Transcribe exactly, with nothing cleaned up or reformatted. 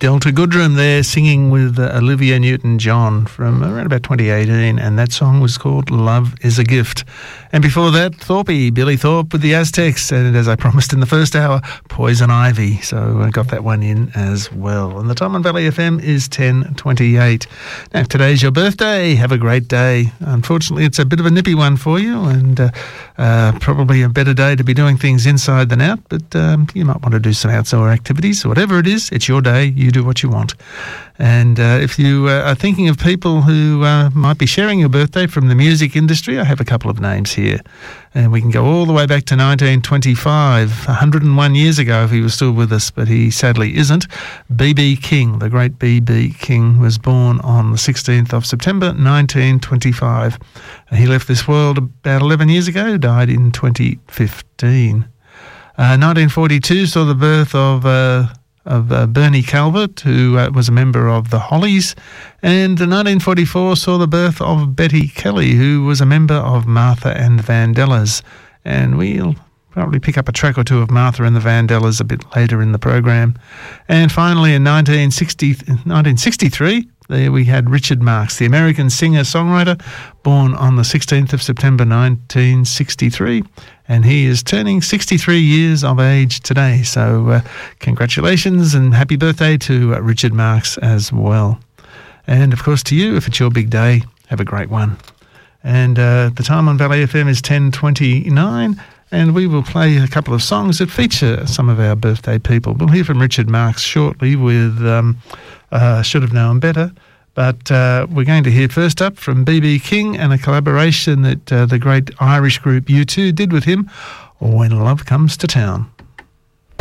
Delta Goodrem there singing with uh, Olivia Newton-John from around about twenty eighteen, and that song was called Love is a Gift. And before that, Thorpe, Billy Thorpe with the Aztecs, and as I promised in the first hour, Poison Ivy. So I got that one in as well. And the time on Valley F M is ten twenty-eight. Now, if today's your birthday, have a great day. Unfortunately, it's a bit of a nippy one for you, and uh, uh, probably a better day to be doing things inside than out, but um, you might want to do some outdoor activities. Whatever it is, it's your day. You do what you want. And uh, if you uh, are thinking of people who uh, might be sharing your birthday from the music industry, I have a couple of names here. And we can go all the way back to nineteen twenty-five, one hundred and one years ago if he was still with us, but he sadly isn't. B B King, the great B B King, was born on the sixteenth of September nineteen twenty-five. And he left this world about eleven years ago, died in twenty fifteen. Uh, nineteen forty-two saw the birth of... Uh, of uh, Bernie Calvert, who uh, was a member of the Hollies, and nineteen forty-four saw the birth of Betty Kelly, who was a member of Martha and the Vandellas. And we'll probably pick up a track or two of Martha and the Vandellas a bit later in the program. And finally, in nineteen sixty, nineteen sixty-three, there we had Richard Marx, the American singer-songwriter, born on the sixteenth of September nineteen sixty-three, and he is turning sixty-three years of age today. So uh, congratulations and happy birthday to uh, Richard Marx as well. And of course to you, if it's your big day, have a great one. And uh, the time on Valley F M is ten twenty-nine, and we will play a couple of songs that feature some of our birthday people. We'll hear from Richard Marx shortly with um, uh, Should Have Known Better. But uh, we're going to hear first up from B B King and a collaboration that uh, the great Irish group U two did with him, When Love Comes to Town.